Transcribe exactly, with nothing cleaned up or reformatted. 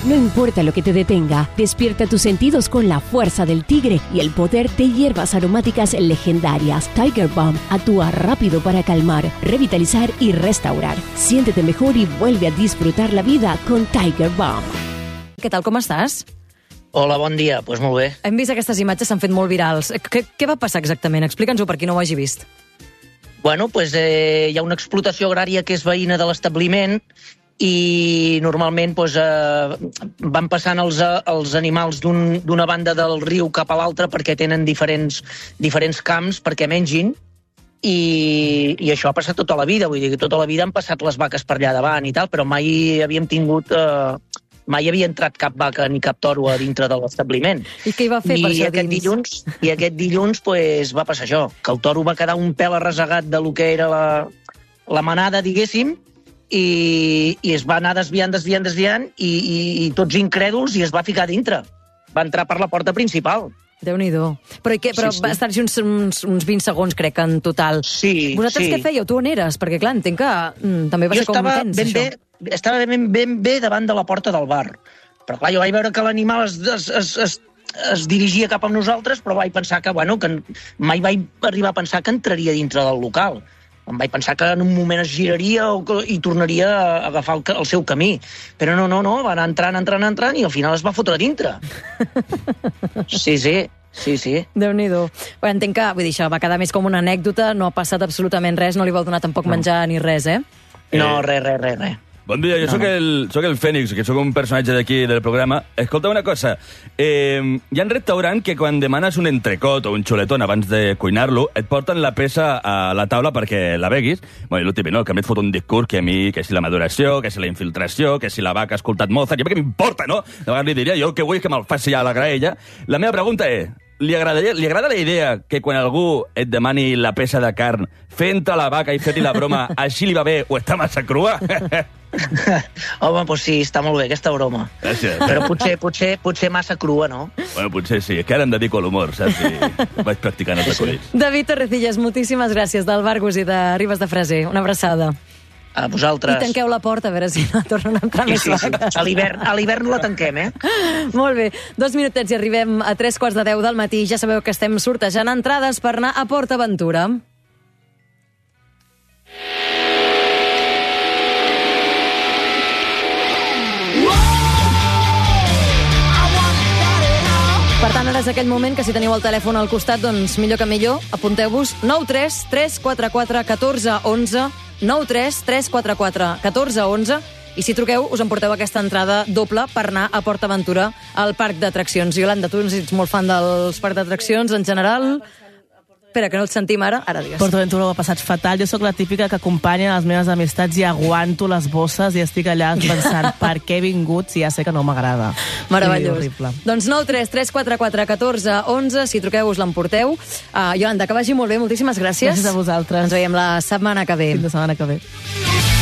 No importa lo que te detenga, despierta tus sentidos con la fuerza del tigre y el poder de hierbas aromáticas legendarias. Tiger Balm actúa rápido para calmar, revitalizar y restaurar. Siéntete mejor y vuelve a disfrutar la vida con Tiger Balm. Què tal, com estàs? Hola, bon dia. Doncs pues molt bé. Hem vist aquestes imatges, s'han fet molt virals. Què, què va passar exactament? Explica'ns-ho per qui no ho hagi vist. Bueno, pues, eh, hi ha una explotació agrària que és veïna de l'establiment i normalment pues, eh, van passant els, els animals d'un, d'una banda del riu cap a l'altra perquè tenen diferents, diferents camps perquè mengin i, i això ha passat tota la vida. Vull dir que tota la vida han passat les vaques per allà davant i tal, però mai havíem tingut... Eh, mai havia entrat cap vaca ni cap toro a dintre de l'establiment. I què hi va fer per I això aquest dins? dilluns, I aquest dilluns pues, va passar això, que el toro va quedar un pèl arresegat de lo que era la, la manada, diguéssim, i, i es va anar desviant, desviant, desviant, i, i, i tots incrèduls, i es va ficar dintre. Va entrar per la porta principal. Déu-n'hi-do. Però, i què, però Sí, sí. va estar-hi uns, uns, uns vint segons, crec, en total. Sí, Vosaltres sí. què fèieu? Tu on eres? Perquè, clar, entenc que mm, també va Jo ser com estava tens, ben això. bé, estava ben, ben bé davant de la porta del bar. Però clar, jo vaig veure que l'animal es, es, es, es, es dirigia cap a nosaltres, però vaig pensar que, bueno, que mai vaig arribar a pensar que entraria dintre del local. Em vaig pensar que en un moment es giraria o que, i tornaria a agafar el, el seu camí. Però no, no, no, va anar entrant, entrant, entrant, i al final es va fotre dintre. Sí, sí. Sí, sí. Déu-n'hi-do. Bé, entenc que, vull dir, això va quedar més com una anècdota, no ha passat absolutament res, no li vol donar tampoc No. menjar ni res, eh? No, res, res, res, res. Bon dia, jo No, sóc no. el, sóc el Fènix, que sóc un personatge d'aquí del programa. Escolta una cosa, eh, hi ha un restaurant que quan demanes un entrecot o un xuletón abans de cuinar-lo, et porten la peça a la taula perquè la beguis. Bueno, i l'últim, no? Que a mi et fot un discurs que a mi, que si la maduració, que si la infiltració, que si la vaca ha escoltat Mozart, jo què m'importa, no? De vegades li diria, jo el que vull és que me'l faci a la graella. La meva pregunta és, li, agradaria, li agrada la idea que quan algú et demani la peça de carn, fent a la vaca i fer-li la broma, així li va bé o està massa crua? Home, doncs sí, està molt bé aquesta broma. Gràcies. Però potser, potser, potser massa crua, no? Bueno, potser sí, és que ara em dedico a l'humor, saps? I vaig practicant els acudits. David Torrecillas, moltíssimes gràcies del Vargus i de Ribes de Freser. Una abraçada. A vosaltres. I tanqueu la porta, a veure si no tornen a entrar Sí, més sí, sí. vaques. A l'hivern a l'hivern la tanquem, eh? Molt bé, dos minutets i arribem a tres quarts de deu del matí. Ja sabeu que estem sortejant entrades per anar a Port Aventura. Per tant, ara és aquell moment que si teniu el telèfon al costat, doncs millor que millor, apunteu-vos nou tres tres quatre quatre un quatre u u, nou tres tres quatre quatre un quatre u u, i si truqueu us emporteu aquesta entrada doble per anar a Port Aventura al parc d'atraccions. Iolanda, tu ets molt fan dels parcs d'atraccions en general. Espera, que no et sentim ara. Ara digues. Port Aventura ho ha passat fatal. Jo sóc la típica que acompanya les meves amistats i aguanto les bosses i estic allà pensant per què he vingut si ja sé que no m'agrada. Meravellós. Sí, horrible. Doncs nou tres tres quatre quatre un quatre u u, si truqueu us l'emporteu. Uh, Iolanda, que vagi molt bé, moltíssimes gràcies. Gràcies a vosaltres. Ens veiem la setmana que ve. Fins la setmana que ve.